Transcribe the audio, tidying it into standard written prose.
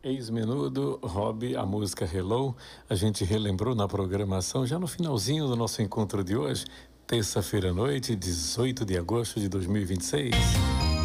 Ex-Menudo, Robbie, a música Hello, a gente relembrou na programação já no finalzinho do nosso encontro de hoje, terça-feira à noite, 18 de agosto de 2026.